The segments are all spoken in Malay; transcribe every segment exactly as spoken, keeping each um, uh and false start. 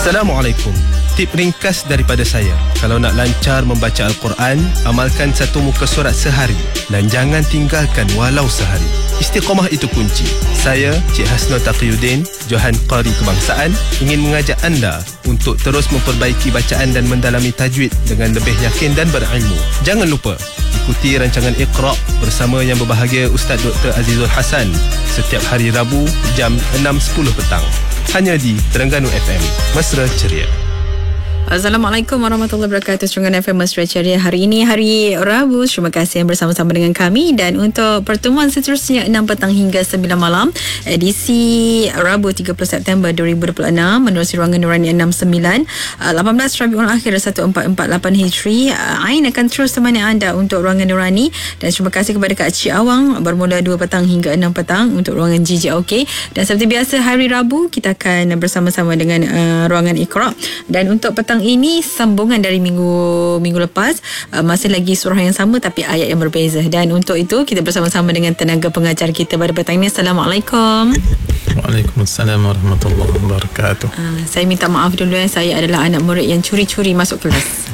Assalamualaikum. Tip ringkas daripada saya. Kalau nak lancar membaca Al-Quran, amalkan satu muka surat sehari dan jangan tinggalkan walau sehari. Istiqamah itu kunci. Saya, Cik Hasnul Taqiyuddin, Johan Qari Kebangsaan, ingin mengajak anda untuk terus memperbaiki bacaan dan mendalami tajwid dengan lebih yakin dan berilmu. Jangan lupa ikuti rancangan Iqra' bersama yang berbahagia Ustaz Doktor Azizul Hasan setiap hari Rabu jam enam sepuluh petang. Hanya di Terengganu F M, Mesra Ceria. Assalamualaikum warahmatullahi wabarakatuh. Terengganu F M Mesra Ceria. Hari ini hari Rabu. Terima kasih yang bersama-sama dengan kami. Dan untuk pertemuan seterusnya enam petang hingga sembilan malam, edisi Rabu tiga puluh September dua ribu dua puluh enam, menerusi ruangan Nurani enam sembilan, lapan belas Rabiul Akhir seribu empat ratus empat puluh lapan Hijri. Ain akan terus temani anda untuk ruangan Nurani. Dan terima kasih kepada Kak Cik Awang bermula dua petang hingga enam petang untuk ruangan G J O K. Dan seperti biasa hari Rabu kita akan bersama-sama dengan uh, ruangan Iqra'. Dan untuk petang ini sambungan dari minggu minggu lepas, uh, masih lagi surah yang sama tapi ayat yang berbeza. Dan untuk itu kita bersama-sama dengan tenaga pengajar kita pada petang ini. Assalamualaikum. Waalaikumsalam warahmatullahi wabarakatuh. Uh, saya minta maaf dulu, eh. Saya adalah anak murid yang curi-curi masuk kelas.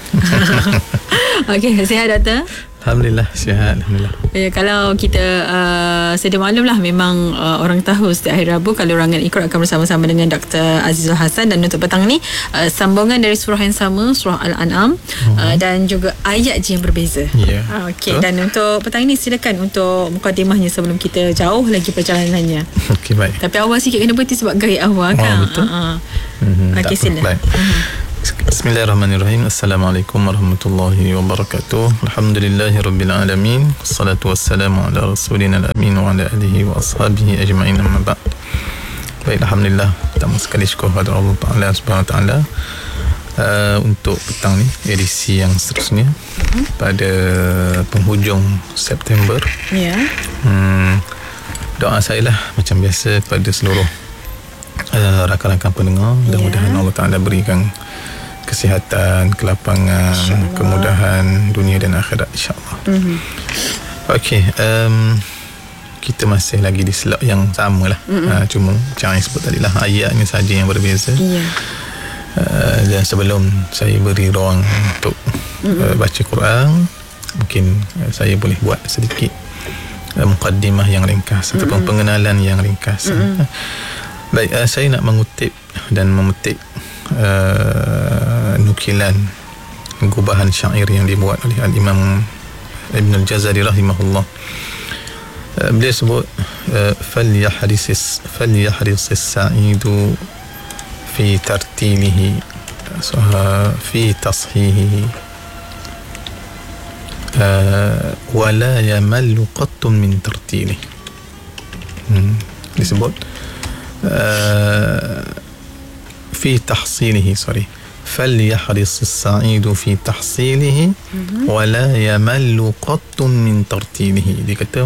Okey, sihat doktor? Alhamdulillah, sihat. Alhamdulillah. Ya, kalau kita uh, sedia maklum lah, memang uh, orang tahu setiap hari Rabu kalau ruangan Iqra' akan bersama-sama dengan Doktor Azizul Hasan. Dan untuk petang ni uh, sambungan dari surah yang sama, surah Al-An'am, uh-huh. uh, dan juga ayat je yang berbeza. Ya. Yeah. uh, Okey, dan untuk petang ini silakan untuk mukadimahnya sebelum kita jauh lagi perjalanannya. Okey, baik. Tapi awal sikit kena berhenti sebab gaib awal kan. Oh, betul. uh-huh. mm-hmm, Okey, sila. uh-huh. Bismillahirrahmanirrahim. Assalamualaikum warahmatullahi wabarakatuh. Alhamdulillahirabbil alamin. Wassalatu wassalamu ala rasulina al-amin wa ala alihi wa ashabihi ajma'in, amma ba'd. Baik, alhamdulillah, pertama sekali syukur kepada Allah Taala Subhanahu wa taala uh, untuk petang ni, edisi yang seterusnya uh-huh. pada penghujung September. Ya. Yeah. Hmm, doa saya lah macam biasa kepada seluruh uh, rakan-rakan pendengar, mudah-mudahan yeah. Allah Taala berikan kesihatan, kelapangan, kemudahan dunia dan akhirat, insyaAllah. Mm-hmm. Okey, um, kita masih lagi di slot yang sama lah. Mm-hmm. uh, Cuma macam yang sebut tadi lah, ayatnya saja yang berbeza. Yeah. uh, Dan sebelum saya beri ruang untuk mm-hmm. uh, baca Quran, mungkin uh, saya boleh buat sedikit uh, mukaddimah yang ringkas, mm-hmm. ataupun pengenalan yang ringkas. Mm-hmm. Baik, uh, saya nak mengutip dan memetik Uh, nukilan gubahan syair yang dibuat oleh Al-Imam Ibn Al-Jazari rahimahullah. uh, Beliau sebut uh, falyahrisis falyahrisis sa'idu fi tartilihi uh, fi tashihihi uh, wa la yamallu qattun min tartilihi. hmm. Disebut uh, في تحصيله sorry فليحرص السعيد في تحصيله mm-hmm. ولا يمل قط من ترتيله. Dia kata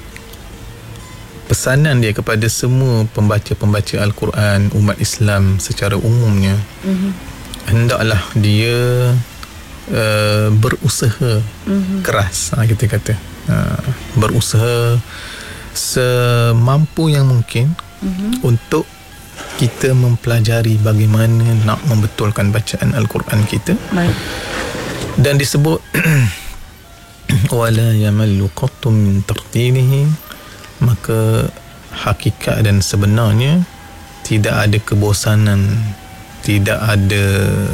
pesanan dia kepada semua pembaca-pembaca Al-Quran, umat Islam secara umumnya, mm-hmm. hendaklah dia uh, berusaha mm-hmm. keras, ha, kita kata uh, berusaha semampu yang mungkin mm-hmm. untuk kita mempelajari bagaimana nak membetulkan bacaan Al-Quran kita. Baik. Dan disebut wala yamallu qattum min tartilihi, maka hakikat dan sebenarnya tidak ada kebosanan, tidak ada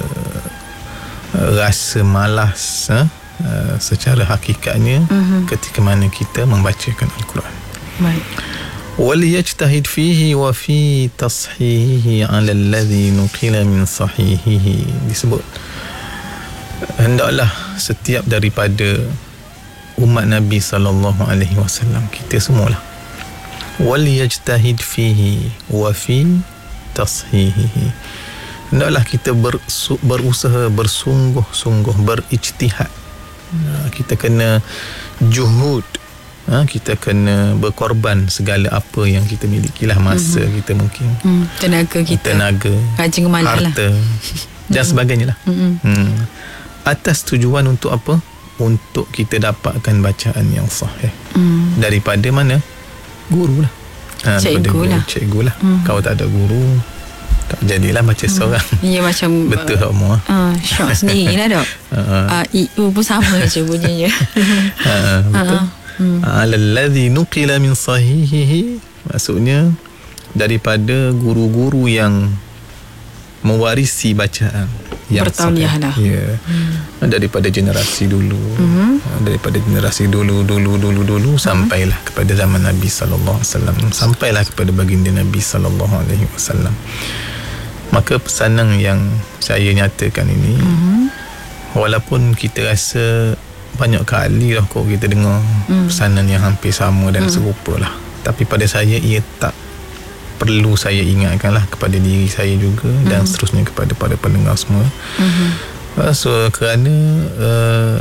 rasa malas, ha? secara hakikatnya uh-huh. ketika mana kita membacakan Al-Quran. Baik. وَلْيَجْتَهِدْ فِيهِ وَفِي تَصْحِيهِ عَلَى الَّذِي نُقِلَ مِنْ صَحِيهِ. Disebut hendaklah setiap daripada umat Nabi sallallahu alaihi wasallam, kita semualah, وَلْيَجْتَهِدْ فِيهِ وَفِي تَصْحِيهِ, hendaklah kita bersu- berusaha bersungguh-sungguh, berijtihad. Kita kena juhud, ha, kita kena berkorban segala apa yang kita miliki lah, masa mm-hmm. kita mungkin, mm, tenaga kita, tenaga, harta dan sebagainya lah. Mm-hmm. hmm. Atas tujuan untuk apa? Untuk kita dapatkan bacaan yang sahih. mm. Daripada mana? Guru lah, ha, cikgu lah, cikgu lah. Mm. Kalau tak ada guru, Tak jadilah baca hmm. seorang. Ya macam betul tak semua. Uh, syok sendiri lah dok. uh, I, U pun sama je bunyinya. uh, betul. Hmm. Alladhi nuqila min sahihihi, maksudnya daripada guru-guru yang mewarisi bacaan yang bertauliah lah. Ya. Hmm. Daripada generasi dulu. Hmm. Daripada generasi dulu dulu dulu dulu hmm. sampailah kepada zaman Nabi sallallahu alaihi wasallam, sampailah kepada baginda Nabi sallallahu alaihi wasallam. Maka pesanan yang saya nyatakan ini, hmm. walaupun kita rasa banyak kali lah kok kita dengar hmm. pesanan yang hampir sama dan hmm. serupa lah, tapi pada saya ia tak perlu saya ingatkan lah kepada diri saya juga hmm. dan seterusnya kepada para pendengar semua. hmm. So kerana uh,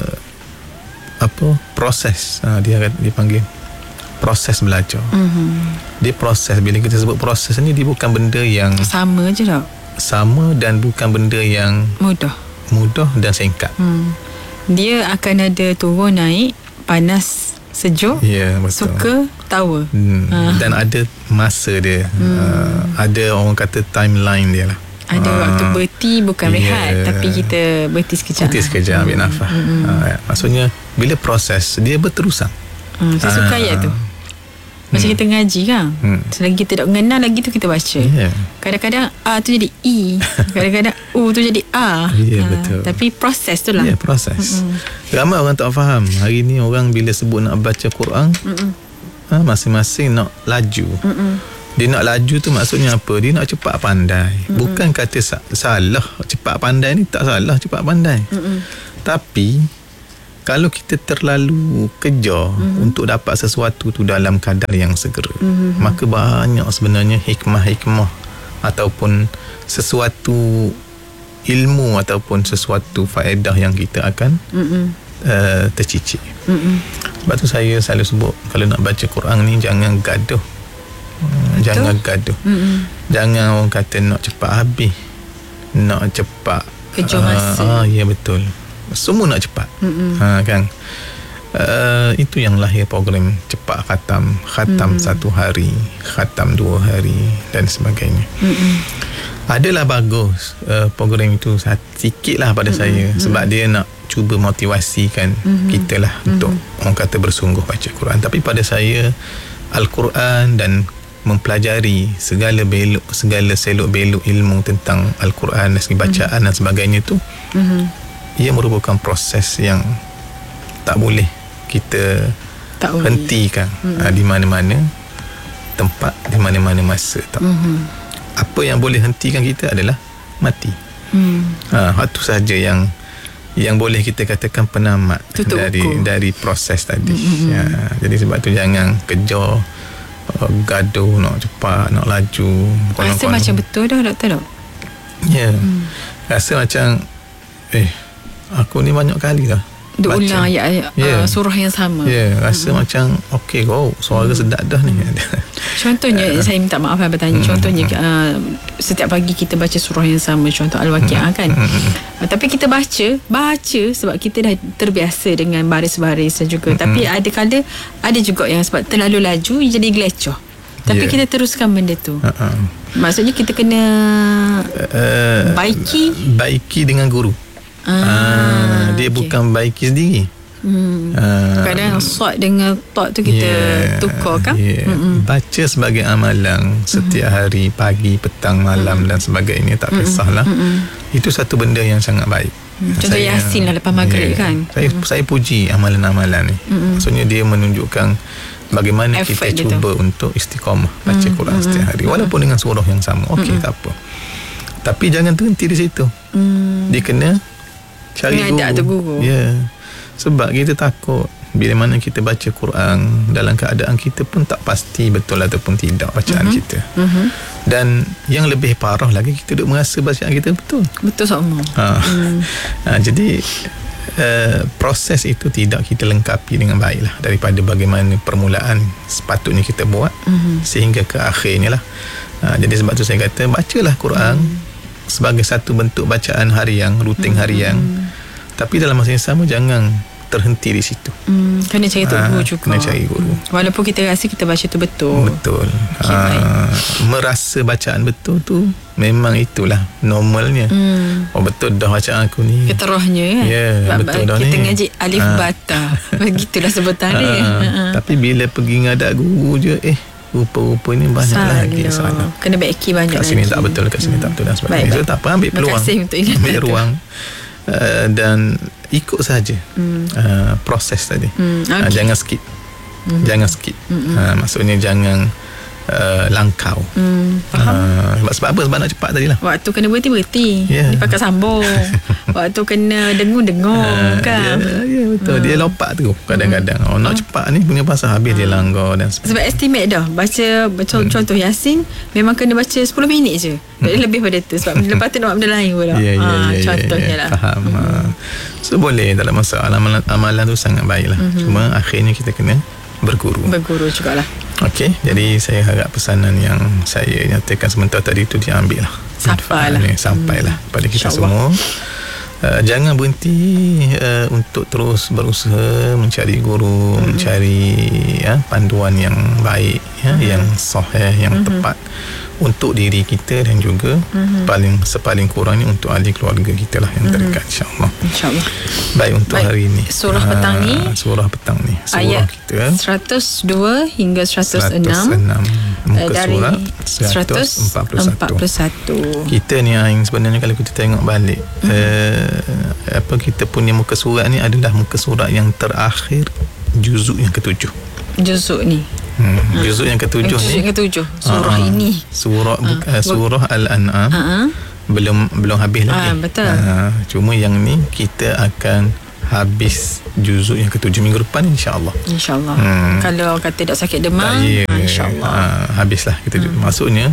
apa proses uh, dia dipanggil proses belajar. hmm. Dia proses, bila kita sebut proses ni, dia bukan benda yang sama je tak? Sama dan bukan benda yang mudah mudah dan singkat. hmm. Dia akan ada turun naik, panas sejuk, ya, betul. Suka tawa. hmm. ha. Dan ada masa dia. hmm. uh, Ada orang kata timeline dia lah. Ada uh, waktu berhenti, bukan yeah. rehat, tapi kita berhenti sekejap. Berhenti sekejap, ambil nafas. hmm. uh, Maksudnya bila proses dia berterusan. hmm. Saya suka uh, ayat tu. Macam hmm. kita ngaji kan, hmm. selagi kita tak mengenal lagi tu kita baca. yeah. Kadang-kadang A tu jadi I, kadang-kadang U tu jadi A. Ya, yeah, ha, betul. Tapi proses tu lah. Ya, yeah, proses. Mm-mm. Ramai orang tak faham. Hari ni orang bila sebut nak baca Quran, ha, masing-masing nak laju. Mm-mm. Dia nak laju tu maksudnya apa? Dia nak cepat pandai. Mm-mm. Bukan kata salah cepat pandai ni, tak salah cepat pandai. Mm-mm. Tapi kalau kita terlalu kejar mm-hmm. untuk dapat sesuatu tu dalam kadar yang segera, mm-hmm. maka banyak sebenarnya hikmah-hikmah ataupun sesuatu ilmu ataupun sesuatu faedah yang kita akan mm-hmm. uh, tercicik. Mm-hmm. Sebab tu saya selalu sebut, kalau nak baca Quran ni jangan gaduh. Uh, jangan gaduh. Mm-hmm. Jangan orang kata nak cepat habis, nak cepat kejar masa. Uh, ah, ya betul. Semua nak cepat. ha, kan uh, itu yang lahir program cepat khatam khatam mm-hmm. satu hari, khatam dua hari dan sebagainya. mm-hmm. Adalah bagus uh, program itu sikit lah pada mm-hmm. saya, sebab mm-hmm. dia nak cuba motivasikan mm-hmm. kita lah mm-hmm. untuk orang kata bersungguh baca Quran. Tapi pada saya Al-Quran dan mempelajari segala belok segala selok belok ilmu tentang Al-Quran dan segi bacaan mm-hmm. dan sebagainya tu, mm-hmm. ia merupakan proses yang tak boleh kita tak hentikan. mm-hmm. ha, di mana-mana tempat, di mana-mana masa. tak. Mm-hmm. Apa yang boleh hentikan kita adalah mati. mm. ha, Itu sahaja yang yang boleh kita katakan penamat Tutup dari ukur. dari proses tadi. mm-hmm. ha, Jadi sebab tu jangan kejar uh, gaduh, nak cepat, nak laju. Rasa konon-konon. Macam betul dah doktor dok. Ya, yeah. mm. Rasa macam Eh aku ni banyak kali dah duk ulang ayat yeah. uh, surah yang sama. Ya, yeah. Rasa mm-hmm. macam okey, oh, suara mm. sedap dah ni. Contohnya uh, saya minta maaf saya bertanya. Mm, contohnya uh, setiap pagi kita baca surah yang sama, contoh Al-Waqiah mm, kan. Mm, uh, tapi kita baca, baca sebab kita dah terbiasa dengan baris-baris dan juga. Mm, tapi ada kala ada juga yang sebab terlalu laju jadi gelecoh. Tapi yeah. kita teruskan benda tu. Uh-uh. Maksudnya kita kena uh, baiki baiki dengan guru. Ah, ah, dia okay. bukan baiki sendiri. Hmm. Ah, kadang sod dengan tok tu kita yeah, tukar kan. Yeah. Baca sebagai amalan setiap mm-hmm. hari, pagi, petang, malam mm-hmm. dan sebagainya, tak kisahlah. Mm-hmm. Itu satu benda yang sangat baik. Mm. Contoh saya, Yasin lah lepas maghrib yeah, kan. Saya mm-hmm. saya puji amalan-amalan ni. Mm-hmm. Maksudnya dia menunjukkan bagaimana effort kita cuba tu. untuk istiqamah baca mm-hmm. Quran setiap hari, walaupun dengan surah yang sama. Okey, mm-hmm. tak apa. Tapi jangan berhenti di situ. Mm. Dia kena cari guru. guru. Ya. Yeah. Sebab kita takut bila mana kita baca Quran dalam keadaan kita pun tak pasti betul ataupun tidak bacaan mm-hmm. kita. Mm-hmm. Dan yang lebih parah lagi, kita duk merasa bacaan kita betul. Betul sama. Ha. Mm. ha, jadi uh, proses itu tidak kita lengkapi dengan baiklah daripada bagaimana permulaan sepatutnya kita buat mm-hmm. sehingga ke akhirnya lah. Ha, jadi sebab tu saya kata bacalah Quran mm. sebagai satu bentuk bacaan harian, rutin harian. Mm. Tapi dalam masa yang sama jangan terhenti di situ. Hmm, kena cari tu guru Ah, juga. kena cari guru. Walaupun kita rasa kita baca tu betul. Betul. Okay, Ah, merasa bacaan betul tu memang itulah normalnya. Hmm. Oh betul dah bacaan aku ni. Keterohnya kan. Ya, Sebab betul dah kita ni. ngaji alif Ah. bata. Begitulah sebutan dia. Ah, tapi bila pergi ngadak guru je, eh rupa-rupanya banyak Salah. lagi salah. Kena baiki banyak Kat sini lagi. tak betul, kat sini tak betul dan sebagainya. Baik, So baik. tak apa, ambil Terima peluang. kasih untuk ingatan Ambil tu. ruang. Uh, dan ikut saja Hmm. uh, proses tadi. Hmm, Uh, okey. jangan skip. Jangan skip. Uh, maksudnya jangan uh, langkau. Hmm, faham. Uh, sebab, sebab apa? Sebab nak cepat tadi lah. Waktu kena berhenti-berhenti. Ya. Dia pakai sambung. Waktu kena dengung-dengung kan. Ya, ya betul. Dia lompat tu kadang-kadang. Oh, nak cepat ni punya pasal habis dia langgar dan sebagainya. Sebab estimate dah. Baca contoh, contoh Yasin memang kena baca sepuluh minit je. Tak ada lebih pada tu. Sebab lepas tu nak buat benda lain pula. Ya, ya, Ah, ya, contohnya ya, lah. Faham. Hmm. So boleh, tak ada masalah. Amalan, amalan tu sangat baik lah. Hmm. Cuma akhirnya kita kena berguru. Berguru jugalah. Okey, jadi saya harap pesanan yang saya nyatakan sebentar tadi tu diambil lah. Sampailah. Manfaatnya, Sampailah hmm. kepada kita InsyaAllah. semua. Uh, jangan berhenti uh, untuk terus berusaha mencari guru, hmm. mencari ya, panduan yang baik, ya, hmm. yang sahih, yang hmm. tepat untuk diri kita dan juga mm-hmm. paling sepaling kurangnya untuk ahli keluarga kita lah yang terdekat, mm-hmm. insya-Allah. Insya-Allah. Baik untuk Baik. hari ini. Surah petang ni. Surah petang ni. Surah Ayat kita seratus dua hingga seratus enam. seratus enam muka dari surat seratus empat puluh satu. empat puluh satu. Kita ni yang sebenarnya kalau kita tengok balik mm-hmm. uh, apa kita punya muka surat ni adalah muka surat yang terakhir juzuk yang ketujuh. Juzuk ni. Hmm. Juzuk yang ketujuh Juzuk ni. yang ketujuh. Surah uh, ini. Surah Ah. uh, surah Al-An'am. Uh-huh. Belum belum habis lagi. Ah, betul. Uh, cuma yang ni kita akan habis juzuk yang ketujuh minggu depan insya-Allah. InsyaAllah. Hmm. Kalau kata tak sakit demam, Ya, ah, insyaAllah. uh, habislah kita. Hmm. Maksudnya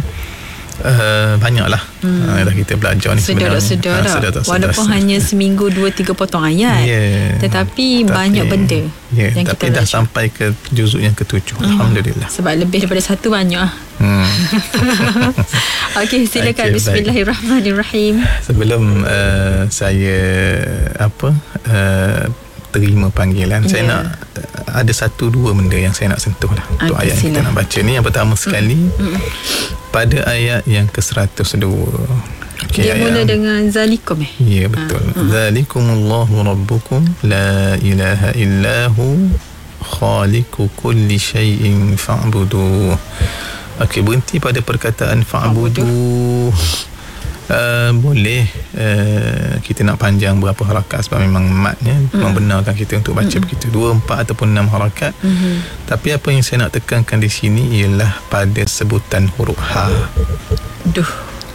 Uh, banyaklah hmm. uh, dah kita belajar ni Sedar sebenarnya. tak sedar Ah, tak? sedar tak sedar. Walaupun hanya seminggu dua tiga potong ayat. Yeah. Tetapi Tapi- banyak benda yeah, yang tapi kita dah belajar. sampai ke juzuk yang ketujuh. Hmm. Alhamdulillah. Sebab lebih daripada satu banyak ah. Hmm. Okey, silakan. Okey, baik. Bismillahirrahmanirrahim. Sebelum uh, saya apa uh, terima panggilan, yeah. saya Ya. nak uh, ada satu dua benda yang saya nak sentuh lah untuk Okey, ayat yang kita sila. nak baca ni. Yang pertama sekali Mm-mm. pada ayat yang ke seratus dua. Okay, Dia mula dengan zalikum eh. Ya betul. Dzalikumullahu rabbukum la ilaha illahu khaliqu kulli syai'in fa'budu. Okey, berhenti pada perkataan fa'budu. Uh, boleh uh, kita nak panjang berapa harakat sebab memang matnya mm. membenarkan kita untuk baca mm. begitu dua, empat ataupun enam harakat. Mm-hmm. Tapi apa yang saya nak tekankan di sini ialah pada sebutan huruf ha. Duh.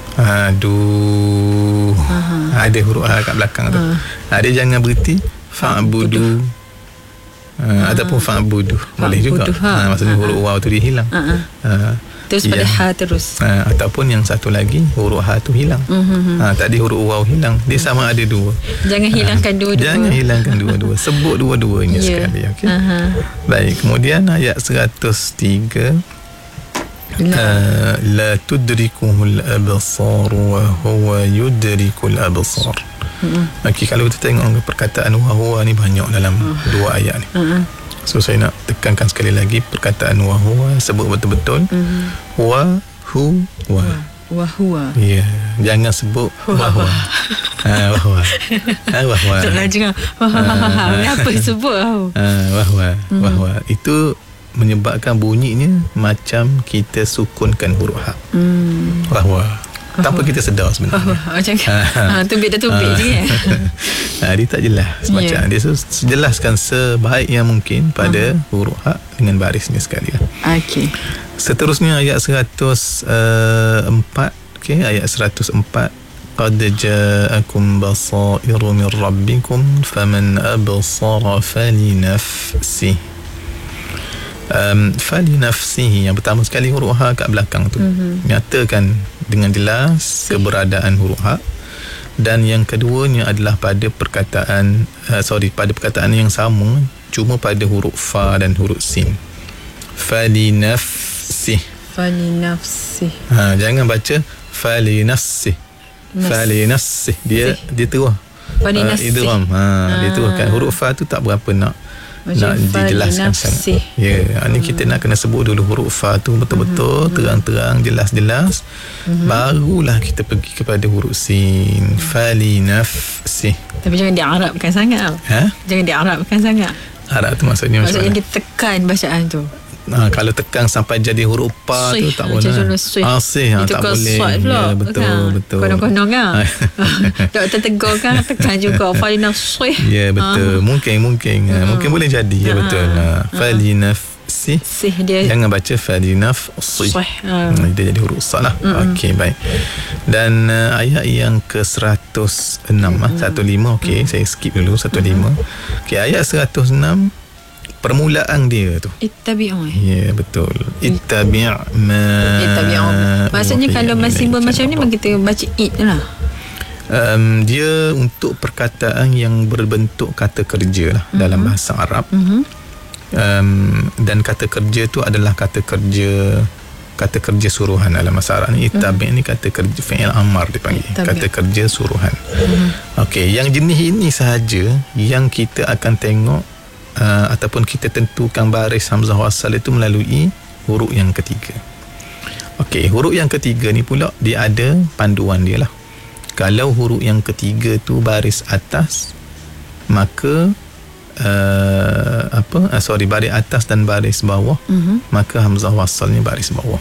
Aduh. Aha. Ada huruf ha kat belakang tu. Ha, dia jangan berhenti fa'budu. Ha, ataupun fa'budu. Boleh juga. Ha. Ha, maksudnya huruf waw tu dia hilang. Ha. Ha. Terus pada Yang- ha terus. Ha, ataupun yang satu lagi huruf ha tu hilang. Mm-hmm. Ha, tadi huruf waw hilang. Dia sama ada dua. Jangan hilangkan dua-dua. Jangan hilangkan dua-dua. Sebut dua-duanya Ya. sekali. Okay? Aha. Baik. Kemudian ayat seratus tiga. La. Uh, la tudrikuhul absar wa huwa yudrikul absar. Mm-hmm. Okey, kalau kita tengok perkataan wa huwa ni banyak dalam uh. dua ayat ni. Uh-huh. So saya nak tekankan sekali lagi perkataan wa huwa, sebut betul-betul. Mm-hmm. Wa hu wa. Wahua. Ya, jangan sebut wa huwa. Ha wa huwa. Ha wa huwa. Tak laju kan. Wah, apa sebut tau. Ha wa huwa. Wa huwa. Itu menyebabkan bunyinya macam kita sukunkan huruf ha. Hmm. Wa huwa. Tanpa kita sedar sebenarnya. Oh, macam ha, tubik dah tubik je kan. Ha, dia tak jelas macam Ya. dia so, jelaskan sebaik yang mungkin pada uh-huh. huruf ha dengan barisnya sekali lah. Okey. Seterusnya ayat seratus empat. Okey, ayat seratus empat. Qad ja'akum basairu min rabbikum faman absara falinafsihi. Um, fali nafsihi, yang pertama sekali huruf ha kat belakang tu mm-hmm. nyatakan dengan jelas keberadaan huruf ha, dan yang keduanya adalah pada perkataan uh, sorry pada perkataan yang sama cuma pada huruf fa dan huruf sin. Fali nafsi. Fali nafsi. Ha, jangan baca fali nafsi. Nafs. Fali nafsi. Dia Si. dia terus. Fali uh, nasih. idgham. Ha, ha. Dia tu kan huruf fa tu tak berapa nak Macam nak dijelaskan sangat. Ya, yeah. Ini kita nak kena sebut dulu huruf fa tu betul-betul mm-hmm. terang-terang, jelas-jelas. Mm-hmm. Barulah kita pergi kepada huruf sin. Fali nafsi. Tapi jangan diarabkan sangat. Ha? Jangan diarabkan sangat. Arab tu maksudnya macam Maksudnya mana? kita tekan bacaan tu. Ha, kalau tekan sampai jadi huruf pa tu tak boleh. Ah, sih, ha, tak boleh. Ya, betul, kan? betul. Konon-konon kan. Doktor tegur kan tekan juga fali nafsi. Ya, betul. Mungkin mungkin ha. mungkin boleh jadi. Ya, betul. Ha. Fali nafsi. Sih dia. Jangan baca fali nafsi. Ha. Dia jadi huruf sa lah. Okey, baik. Dan uh, ayat yang ke seratus enam ah, seratus lima okey, saya skip dulu seratus lima. Okey, ayat seratus enam permulaan dia tu. Ittabi'u. Ya, betul. Ittabi' ma. Ittabi'u. Maksudnya kalau masih macam ni memang kita baca it lah. Um, dia untuk perkataan yang berbentuk kata kerja lah mm-hmm. dalam bahasa Arab. Mm-hmm. Um, dan kata kerja tu adalah kata kerja kata kerja suruhan dalam bahasa Arab ni. Ittabi' mm-hmm. ni kata kerja fi'il amar dipanggil. Ittabi'. Kata kerja suruhan. Mm-hmm. Okey, yang jenis ini sahaja yang kita akan tengok Uh, ataupun kita tentukan baris hamzah wasal itu melalui huruf yang ketiga. Okey, huruf yang ketiga ni pula dia ada panduan dia lah. Kalau huruf yang ketiga tu baris atas, maka uh, apa? Uh, sorry, baris atas dan baris bawah, uh-huh. maka hamzah wasalnya baris bawah.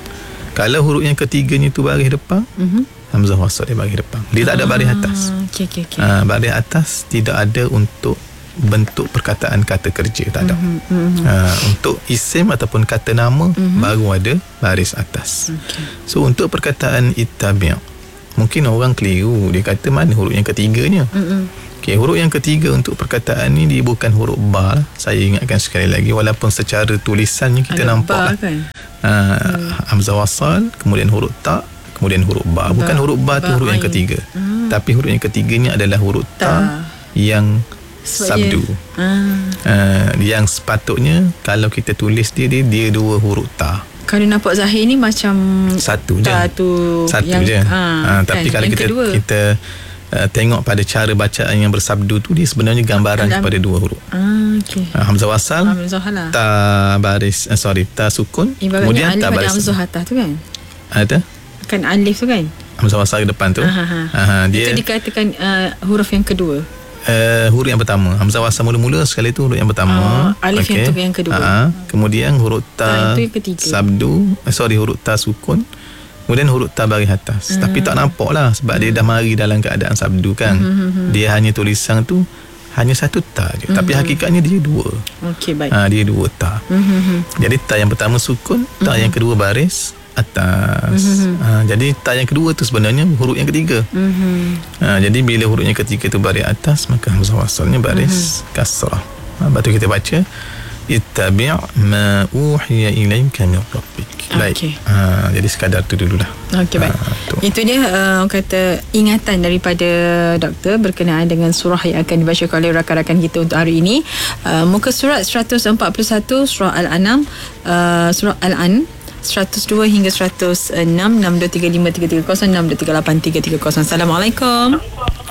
Kalau huruf yang ketiganya tu baris depan, uh-huh. hamzah wasal dia baris depan. Dia tak ada baris atas. Okey okey okey. Uh, baris atas tidak ada untuk bentuk perkataan kata kerja, tak ada. Mm-hmm. Uh, untuk isim ataupun kata nama mm-hmm. baru ada baris atas. Okay. So untuk perkataan ittabi', mungkin orang keliru, dia kata mana huruf yang ketiganya. Mm-hmm. Okay, huruf yang ketiga untuk perkataan ni dia bukan huruf ba lah. Saya ingatkan sekali lagi, walaupun secara tulisannya kita ada nampak lah. Kan? Uh, hmm. Hamzah wasal, kemudian huruf ta, kemudian huruf ba. Bukan huruf ba, ba tu huruf ain. Yang ketiga. Hmm. Tapi huruf yang ketiganya adalah huruf ta, ta yang sabdu. Ah. Uh, yang sepatutnya kalau kita tulis dia dia, dia dua huruf ta. Kalau nampak zahir ni macam satu je. Tu satu yang, je. Ha, uh, tapi kan, kalau kita kedua. kita uh, tengok pada cara bacaan yang bersabdu tu, dia sebenarnya gambaran Alam. kepada dua huruf. Ah, okey. Uh, hamzah wasal, hamzah ta baris uh, sorry, ta sukun. Ibaratnya kemudian ta baris hamzah atas tu kan? Ada? Kan alif tu kan? Hamzah wasal ke depan tu. Aha, aha. Dia, itu dikatakan uh, huruf yang kedua. Uh, huruf yang pertama, hamzah wasal mula-mula sekali tu huruf yang pertama. Uh, alif okay. yang, yang kedua. Uh, kemudian huruf ta uh, sabdu, eh, sorry huruf ta sukun. Kemudian huruf ta baris atas. Uh. Tapi tak nampak lah sebab uh. dia dah mari dalam keadaan sabdu kan. Uh-huh. Dia hanya tulisan tu hanya satu ta je. Uh-huh. Tapi hakikatnya dia dua. Okey, baik. Uh, dia dua ta. Uh-huh. Jadi ta yang pertama sukun, ta uh-huh. yang kedua baris atas. Mm-hmm. Ha, jadi ta yang kedua tu sebenarnya huruf yang ketiga. Mm-hmm. Ha, jadi bila huruf yang ketiga tu baris atas, maka hamzah wasalnya baris mm-hmm. kasrah. Ha, lepas tu kita baca ittabi' ma uhiya ilaika min rabbik. Baik. Okay. Ha, jadi sekadar tu dululah. Okey, baik. Ha, itu dia uh, kata ingatan daripada doktor berkenaan dengan surah yang akan dibaca oleh rakan-rakan kita untuk hari ini. Uh, muka surat seratus empat puluh satu surah Al-An'am, uh, surah Al-An seratus dua hingga seratus enam, enam dua tiga lima tiga tiga kosong, enam dua tiga lapan tiga tiga kosong. Assalamualaikum.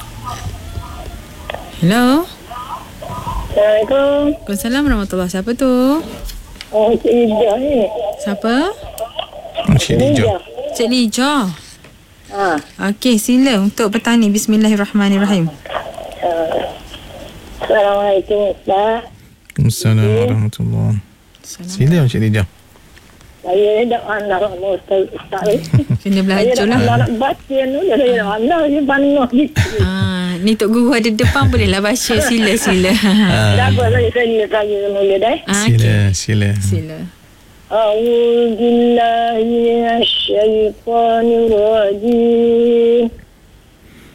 Hello. Assalamualaikum. Waalaikumsalam warahmatullahi. Siapa tu? Oh, Cik Lija ni. Siapa? Cik Lija. Cik Lija. Ha. Okey, sila untuk petang ni. Bismillahirrahmanirrahim. Uh, Assalamualaikum, Ustaz. Waalaikumsalam warahmatullahi. Sila Cik Lija. Saya dah anak mau Ustaz. Kena belajar lah. Saya dah nak baca ni. Saya dah anak dia panggil gitu. Ah, ni Tok Guru ada depan, bolehlah baca. Sila, sila. Dah apa saya saya tanya mula dah. Sila, sila. Sila. A'udzubillahi minasyaitonir rajim.